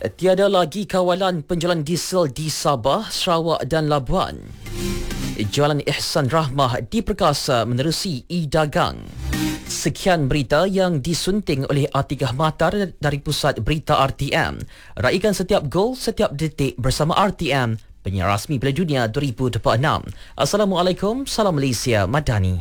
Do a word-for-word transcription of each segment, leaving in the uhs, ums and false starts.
Tiada lagi kawalan penjualan diesel di Sabah, Sarawak dan Labuan. Jalan Ihsan Rahmah diperkasa menerusi e-dagang. Sekian berita yang disunting oleh Atikah Matar dari Pusat Berita R T M. Raikan setiap gol, setiap detik bersama R T M, penyiar rasmi Piala Dunia dua ribu dua puluh enam. Assalamualaikum, salam Malaysia Madani.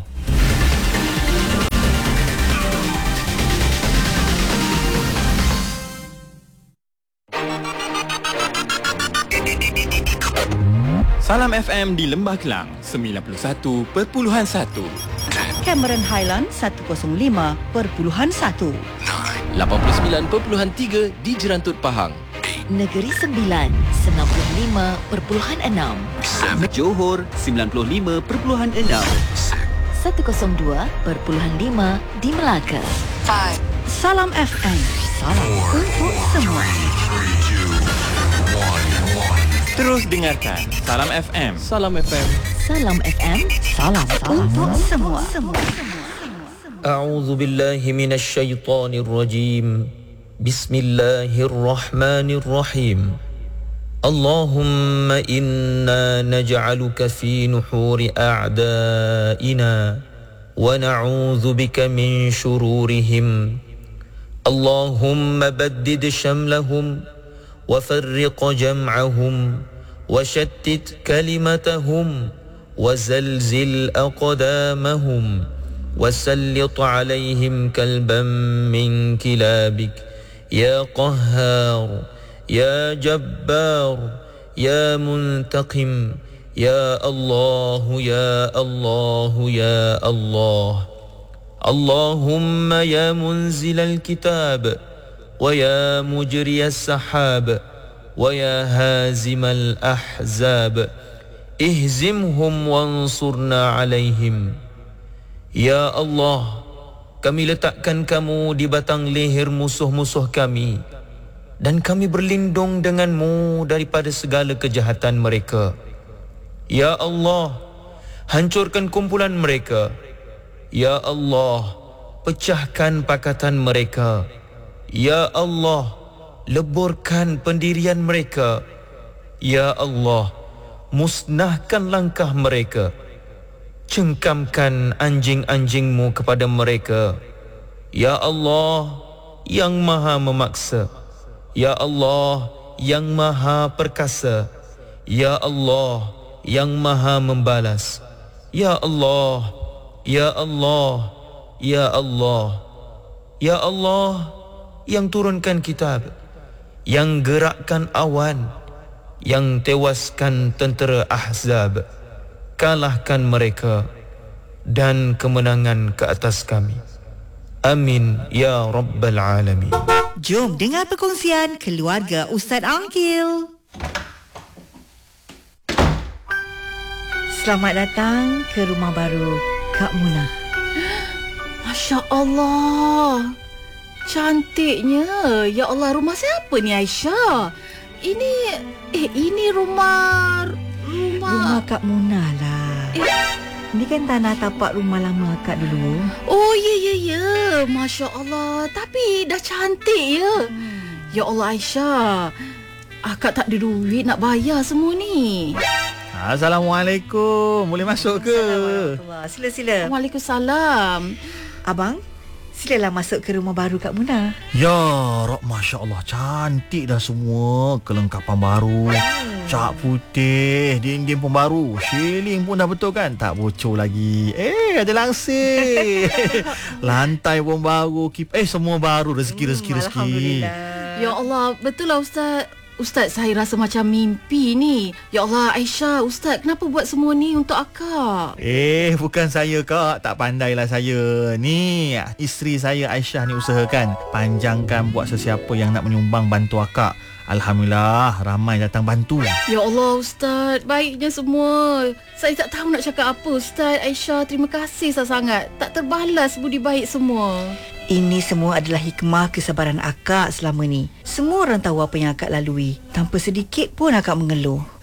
Salam F M di Lembah Kelang sembilan puluh satu perpuluhan satu. Cameron Highland seratus lima perpuluhan satu. lapan puluh sembilan perpuluhan tiga di Jerantut Pahang. Negeri Sembilan sembilan puluh lima perpuluhan enam. Johor sembilan puluh lima perpuluhan enam. seratus dua perpuluhan lima di Melaka. Salam F M. Salam untuk semua. Terus dengarkan Salam F M. Salam F M. Salam F M. Salam, salam untuk semua. semua. A'udzu billahi minasy syaithanir rajim. Bismillahirrahmanirrahim. Allahumma inna naj'aluka fi nuhuri a'da'ina wa na'udzu bika min shururihim. Allahumma baddid shamlahum وفرق جمعهم وشتت كلمتهم وزلزل أقدامهم وسلط عليهم كلبا من كلابك يا قهار يا جبار يا منتقم يا الله يا الله يا الله اللهم يا منزل الكتاب ويا مجري السحاب ويا هازم الأحزاب اهزمهم وانصرنا عليهم. Ya Allah, kami letakkan kamu di batang leher musuh-musuh kami dan kami berlindung denganmu daripada segala kejahatan mereka. Ya Allah, hancurkan kumpulan mereka. Ya Allah, pecahkan pakatan mereka. Ya Allah, leburkan pendirian mereka. Ya Allah, musnahkan langkah mereka. Cengkamkan anjing-anjingmu kepada mereka. Ya Allah, yang maha memaksa. Ya Allah, yang maha perkasa. Ya Allah, yang maha membalas. Ya Allah, Ya Allah, Ya Allah, Ya Allah, yang turunkan kitab, yang gerakkan awan, yang tewaskan tentera Ahzab, kalahkan mereka dan kemenangan ke atas kami. Amin ya Rabbal Alamin. Jom dengar perkongsian keluarga Ustaz Angkil. Selamat datang ke rumah baru Kak Munah. Masya Allah, cantiknya. Ya Allah, rumah siapa ni Aisyah? Ini eh ini rumah rumah Rumah Kak Munah lah. Eh. Ini kan tanah tapak rumah lama Kak dulu. Oh ya ya ya, Masya Allah. Tapi dah cantik ya. Hmm. Ya Allah Aisyah, akak tak ada duit nak bayar semua ni. Assalamualaikum. Boleh masuk ke? Assalamualaikum. Sila sila. Waalaikumsalam. Abang, silalah masuk ke rumah baru Kak Munah. Ya, Rob, Masya Allah, cantik dah semua. Kelengkapan baru, hmm. cat putih, dinding pun baru, ceiling pun dah betul kan? Tak bocor lagi. Eh, ada langsir. Lantai pun baru, kip eh semua baru, rezeki rezeki hmm, rezeki. Alhamdulillah. Ya Allah, betul lah Ustaz. Ustaz, saya rasa macam mimpi ni. Ya Allah, Aisyah, Ustaz, kenapa buat semua ni untuk akak? Eh, bukan saya kak. Tak pandailah saya. Ni, isteri saya Aisyah ni usahakan panjangkan buat sesiapa yang nak menyumbang bantu akak. Alhamdulillah, ramai datang bantu. Ya Allah, Ustaz, baiknya semua. Saya tak tahu nak cakap apa, Ustaz. Aisyah, terima kasih sangat. Tak terbalas budi baik semua. Ini semua adalah hikmah kesabaran akak selama ni. Semua orang tahu apa yang akak lalui. Tanpa sedikit pun akak mengeluh.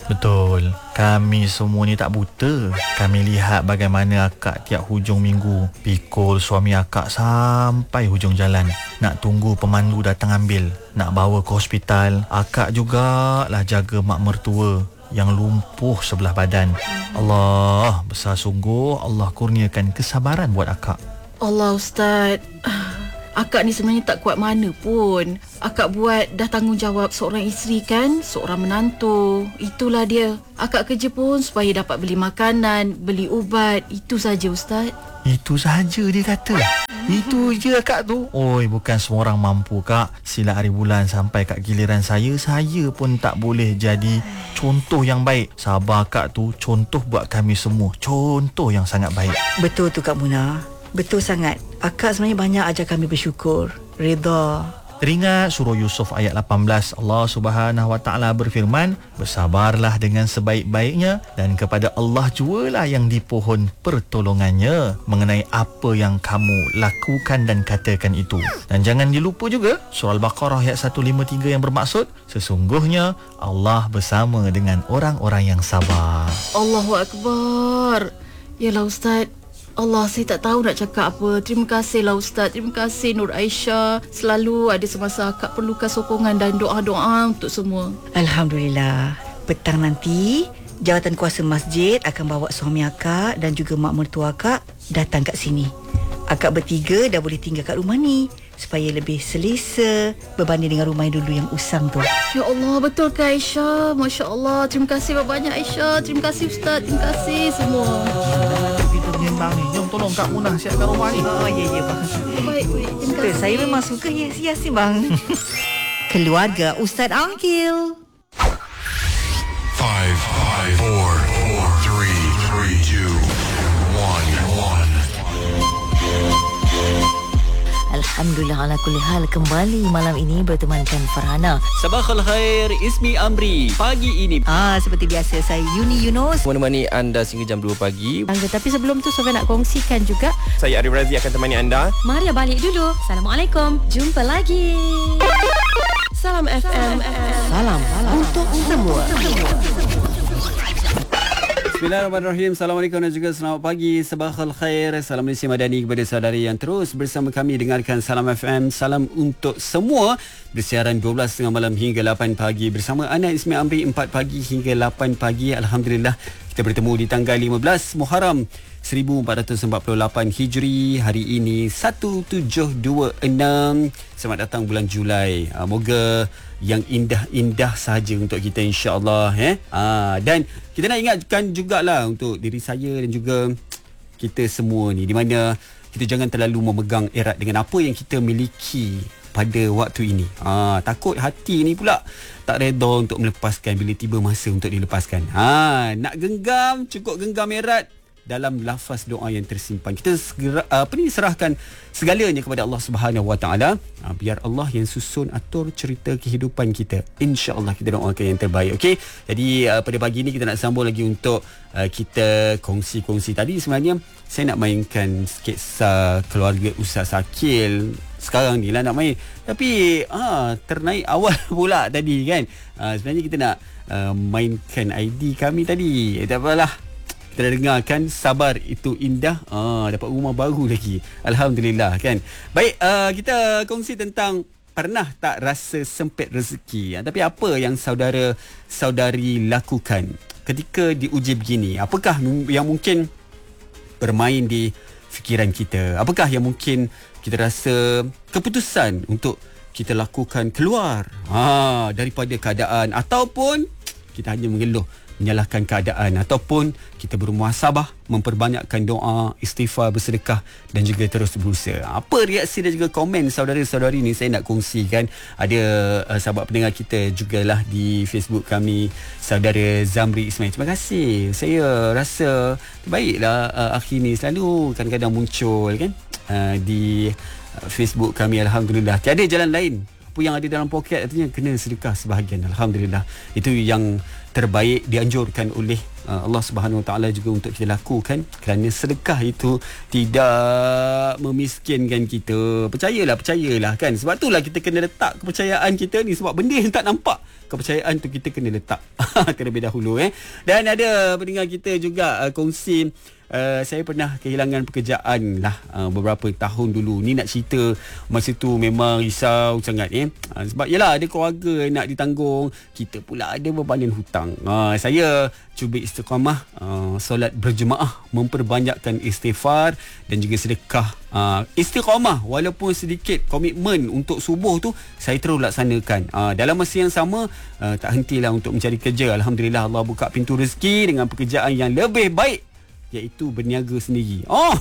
Betul. Kami semua ni tak buta. Kami lihat bagaimana akak tiap hujung minggu pikul suami akak sampai hujung jalan. Nak tunggu pemandu datang ambil. Nak bawa ke hospital. Akak jugalah jaga mak mertua yang lumpuh sebelah badan. Allah, besar sungguh Allah kurniakan kesabaran buat akak. Allah Ustaz, akak ni sebenarnya tak kuat mana pun. Akak buat dah tanggungjawab seorang isteri kan, seorang menantu. Itulah dia. Akak kerja pun supaya dapat beli makanan, beli ubat. Itu saja Ustaz. Itu sahaja dia kata. Itu je kak tu. Oi, bukan semua orang mampu kak. Sila hari bulan sampai kat giliran saya, saya pun tak boleh jadi contoh yang baik. Sabar kak tu contoh buat kami semua. Contoh yang sangat baik. Betul tu Kak Munah. Betul sangat. Akak sebenarnya banyak ajar kami bersyukur, redha. Teringat surah Yusuf ayat lapan belas, Allah Subhanahu Wa Taala berfirman, bersabarlah dengan sebaik-baiknya dan kepada Allah jualah yang dipohon pertolongannya mengenai apa yang kamu lakukan dan katakan itu. Dan jangan dilupa juga surah Al-Baqarah ayat seratus lima puluh tiga yang bermaksud, sesungguhnya Allah bersama dengan orang-orang yang sabar. Allahu Akbar. Yalah Ustaz, Allah, saya tak tahu nak cakap apa. Terima kasihlah Ustaz. Terima kasih Nur Aisyah. Selalu ada semasa akak perlukan sokongan dan doa-doa untuk semua. Alhamdulillah. Petang nanti jawatan kuasa masjid akan bawa suami akak dan juga mak mertua akak datang kat sini. Akak bertiga dah boleh tinggal kat rumah ni supaya lebih selesa berbanding dengan rumah yang dulu yang usang tu. Ya Allah, betul ke Aisyah? Masya Allah. Terima kasih banyak Aisyah. Terima kasih Ustaz. Terima kasih semua. Kita menyembang ni. Jom tolong Kak Munah siapkan rumah ni. Oh ya ya bang. Baik, baik. Terima kasih. Saya memang suka hias-hias ni bang. Keluarga Ustaz Angkil. Five, five, four, four, three, three, two, one, one. Alhamdulillah ala kulli hal, kembali malam ini bertemankan Farhana. Sabakhul khair, Ismi Amri. Pagi ini Ah, seperti biasa saya Yuni Yunus Menemani anda sehingga jam dua pagi. Tapi sebelum tu Sofia nak kongsikan juga. Saya Arif Razi akan temani anda. Maria balik dulu. Assalamualaikum. Jumpa lagi. Salam F M. Salam, salam untuk semua. Bismillahirrahmanirrahim. Assalamualaikum dan juga selamat pagi. Sabakhul khair. Salam Malaysia Madani kepada saudari yang terus bersama kami dengarkan Salam F M. Salam untuk semua. Bersiaran dua belas tiga puluh malam hingga lapan pagi bersama Ana Ismi Amri, empat pagi hingga lapan pagi. Alhamdulillah kita bertemu di tanggal lima belas Muharram seribu empat ratus empat puluh lapan Hijri. Hari ini satu tujuh dua enam. Selamat datang bulan Julai. uh, Moga yang indah-indah sahaja untuk kita, insya-Allah, eh. Ah, dan kita nak ingatkan jugalah untuk diri saya dan juga kita semua ni, di mana kita jangan terlalu memegang erat dengan apa yang kita miliki pada waktu ini. Ah, takut hati ni pula tak reda untuk melepaskan bila tiba masa untuk dilepaskan. Ah, nak genggam, cukup genggam erat dalam lafaz doa yang tersimpan. Kita segera, apa ni, serahkan segalanya kepada Allah Subhanahu Wa Taala. Ha, biar Allah yang susun atur cerita kehidupan kita. InsyaAllah kita doakan yang terbaik. Okey. Jadi uh, pada pagi ni kita nak sambung lagi untuk uh, kita kongsi-kongsi. Tadi sebenarnya saya nak mainkan sketsa keluarga Ustaz Akil. Sekarang ni lah nak main. Tapi ah, ternaik awal pula tadi kan. Uh, sebenarnya kita nak uh, mainkan I D kami tadi. Eh, tak apalah. Kita dah dengarkan Sabar Itu Indah. Ah, dapat rumah baru lagi. Alhamdulillah kan. Baik, uh, kita kongsi tentang pernah tak rasa sempit rezeki. Ah, tapi apa yang saudara-saudari lakukan ketika diuji begini? Apakah yang mungkin bermain di fikiran kita? Apakah yang mungkin kita rasa keputusan untuk kita lakukan keluar ah, daripada keadaan, ataupun kita hanya mengeluh, menyalahkan keadaan, ataupun kita bermuhasabah, memperbanyakkan doa, istighfar, bersedekah dan juga terus berusaha. Apa reaksi dan juga komen saudara-saudari ni saya nak kongsikan. Ada uh, sahabat pendengar kita jugalah di Facebook kami, saudara Zamri Ismail. Terima kasih. Saya rasa baiklah uh, akhir ni selalu kadang-kadang muncul kan uh, di uh, Facebook kami. Alhamdulillah. Tiada jalan lain. Apa yang ada dalam poket artinya kena sedekah sebahagian. Alhamdulillah. Itu yang terbaik dianjurkan oleh uh, Allah Subhanahu Wa Taala juga untuk kita lakukan, kerana sedekah itu tidak memiskinkan kita. Percayalah, percayalah kan. Sebab itulah kita kena letak kepercayaan kita ni, sebab benda yang tak nampak, kepercayaan tu kita kena letak terlebih dahulu eh. Dan ada pendengar kita juga uh, kongsi, Uh, saya pernah kehilangan pekerjaan lah uh, beberapa tahun dulu. Ni nak cerita, masa tu memang risau sangat eh. Uh, sebab yelah ada keluarga nak ditanggung, kita pula ada bebanan hutang. Uh, saya cuba istiqamah, uh, solat berjemaah, memperbanyakkan istighfar dan juga sedekah. Uh, istiqamah walaupun sedikit komitmen untuk subuh tu saya terus laksanakan. Uh, dalam masa yang sama uh, tak hentilah untuk mencari kerja. Alhamdulillah Allah buka pintu rezeki dengan pekerjaan yang lebih baik, iaitu berniaga sendiri. Oh,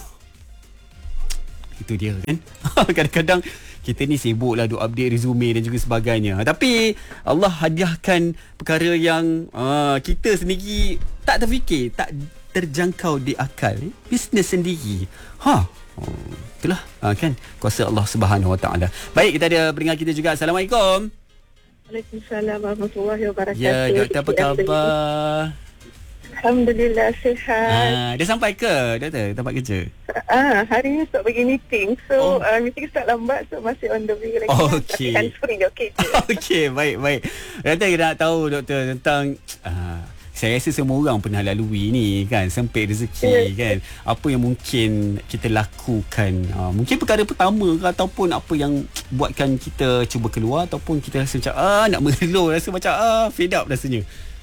itu dia kan. Kadang-kadang kita ni sibuk lah duk update resume dan juga sebagainya, tapi Allah hadiahkan perkara yang uh, kita sendiri tak terfikir, tak terjangkau di akal. Bisnes sendiri. Ha, oh, itulah uh, kan kuasa Allah Subhanahu Wa Taala. Baik, kita ada pendengar kita juga. Assalamualaikum. Waalaikumsalam warahmatullahi wabarakatuh. Ya, doktor, apa khabar? Alhamdulillah, sihat. Ah, dah sampai ke doktor tempat kerja? Ah, hari ni start bagi meeting. So, oh. uh, meeting start lambat, so masih on the way lagi. Okey. Tapi free, okey. Okey, baik, baik. Doktor, kita nak tahu doktor tentang uh, saya rasa semua orang pernah lalui ni kan, sempit rezeki yeah. kan. Apa yang mungkin kita lakukan? Uh, mungkin perkara pertama ke, ataupun apa yang buatkan kita cuba keluar, ataupun kita rasa macam ah nak mengeluh, rasa macam ah fed up rasanya.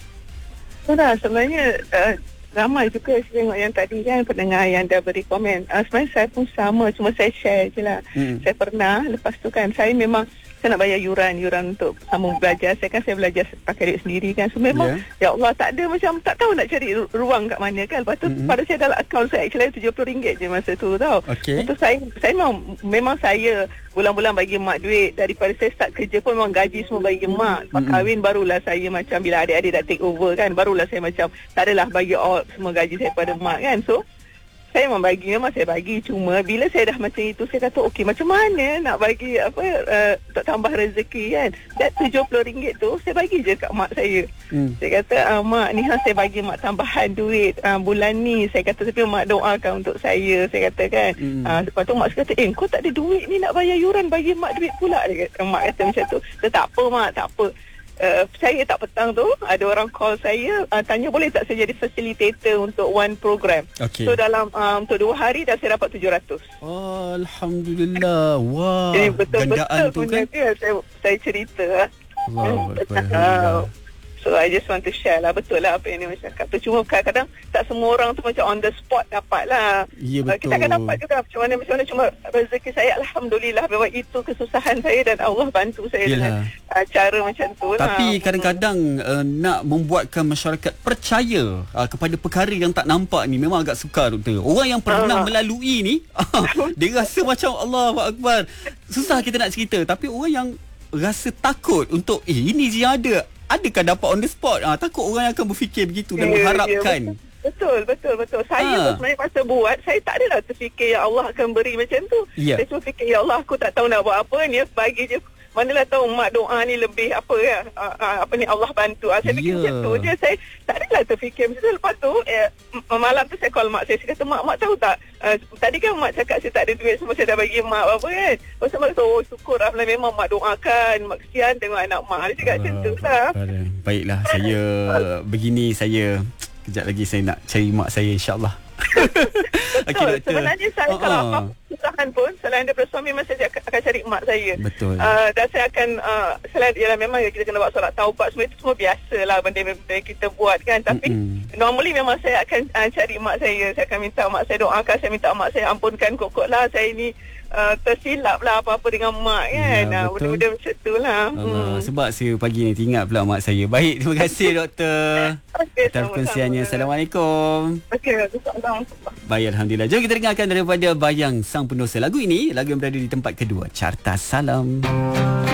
Sudah, sebenarnya uh, ramai juga saya tengok yang tadi kan, pendengar yang dah beri komen. Uh, sebenarnya saya pun sama, cuma saya share je lah. Hmm. Saya pernah, lepas tu kan, saya memang saya nak bayar yuran, yuran untuk sambung belajar. Saya kan saya belajar pakai duit sendiri kan. So memang, yeah. ya Allah, tak ada macam, tak tahu nak cari ruang kat mana kan. Lepas tu, mm-hmm. pada saya dalam akaun saya, actually tujuh puluh ringgit je masa tu tau. Okay. Lepas tu saya, saya memang, memang saya bulan-bulan bagi mak duit. Daripada saya start kerja pun memang gaji semua bagi mak. Lepas mm-hmm. kahwin barulah saya macam, bila adik-adik dah take over kan, barulah saya macam, tak adalah bagi all semua gaji saya pada mak kan. So, saya memang bagi, memang saya bagi. Cuma bila saya dah macam itu, saya kata okey, macam mana nak bagi apa uh, untuk tambah rezeki kan. That tujuh puluh ringgit tu saya bagi je kat mak saya. hmm. Saya kata ah, mak ni ha, saya bagi mak tambahan duit uh, bulan ni. Saya kata tapi mak doakan untuk saya. Saya kata kan hmm. uh, lepas tu mak saya kata, eh kau tak ada duit ni nak bayar yuran, bagi mak duit pula. Dia kata, mak kata macam tu. Dia, tak apa mak, tak apa. Uh, saya tak petang tu ada orang call saya, uh, tanya boleh tak saya jadi facilitator untuk one program. Okay. So dalam um, untuk dua hari dah saya dapat tujuh ratus. Oh, Alhamdulillah. Wah, jadi betul-betul tu kan dia, saya, saya cerita. Wow, uh, So I just want to share lah. Betul lah apa yang dia cakap tu. Cuma kadang-kadang tak semua orang tu macam on the spot dapat lah. Ya, betul. Kita akan dapat juga macam mana, macam mana. Cuma rezeki saya Alhamdulillah, memang itu kesusahan saya dan Allah bantu saya. Yelah. Dengan uh, cara macam tu. Tapi lah. kadang-kadang uh, nak membuatkan masyarakat percaya uh, kepada perkara yang tak nampak ni memang agak sukar, doktor. Orang yang pernah uh. melalui ni dia rasa macam Allahu Akbar. Susah kita nak cerita. Tapi orang yang rasa takut untuk eh ini je yang ada, adakah dapat on the spot? Ah, takut orang yang akan berfikir begitu dan yeah, mengharapkan. Yeah, betul, betul, betul. Saya ha. sebenarnya masa buat, saya tak adalah terfikir yang Allah akan beri macam tu. Yeah. Saya cuma fikir, ya Allah, aku tak tahu nak buat apa ni, bagi je. Manalah tahu mak doa ni lebih apa ya, apa ni Allah bantu. Saya fikir yeah. macam tu je. Saya tak adalah terfikir macam tu. Lepas tu eh, malam tu saya call mak saya. Saya kata, mak, mak tahu tak, uh, tadi kan mak cakap saya tak ada duit, semua saya dah bagi mak apa kan. Lepas tu mak kata, oh syukur lah, memang mak doakan, mak kesian tengok anak mak. Dia cakap macam tu lah. Baiklah, saya begini, saya kejap lagi saya nak cari mak saya, insyaAllah. Betul. Okay, sebenarnya saya oh, kalau apa kesusahan pun, selain daripada suami, memang saya akan cari mak saya. Betul. Uh, dan saya akan uh, selain ialah memang kita kena buat solat taubat, semua itu semua biasalah benda-benda yang kita buat kan. Tapi mm-hmm. normally memang saya akan uh, cari mak saya. Saya akan minta mak saya doakan, saya minta mak saya ampunkan kokok lah saya ni Uh, tersilap lah apa-apa dengan mak kan. Ya, uh, benda-benda macam tu lah. hmm. Sebab saya pagi ni ingat pula mak saya. Baik, terima kasih doktor okay, atas perkongsiannya. Assalamualaikum. Okay, Assalamualaikum. Baik, Alhamdulillah. Jom kita dengarkan daripada Bayang Sang Pendosa. Lagu ini, lagu yang berada di tempat kedua Carta Salam.